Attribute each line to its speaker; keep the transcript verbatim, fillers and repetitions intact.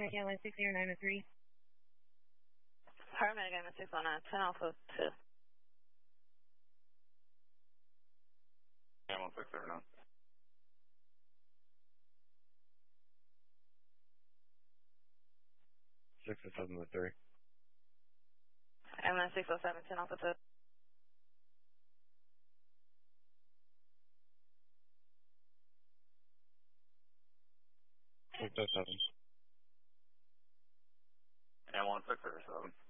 Speaker 1: Paramedic Ambulance six zero nine oh three.
Speaker 2: Paramedic Ambulance six oh nine, ten Alpha two.
Speaker 3: Ambulance six zero nine.
Speaker 4: six oh seven to three.
Speaker 2: Ambulance six oh seven, ten Alpha two.
Speaker 4: six oh seven.
Speaker 3: Ambulance six zero seven.